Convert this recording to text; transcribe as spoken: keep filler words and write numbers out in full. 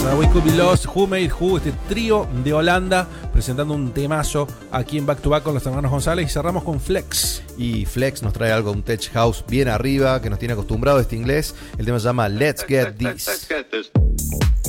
We Could Be Lost, Who Made Who, este trío de Holanda presentando un temazo aquí en Back to Back con los hermanos González. Y cerramos con Flex. Y Flex nos trae algo, un tech house bien arriba que nos tiene acostumbrado a este inglés. El tema se llama Let's Get This.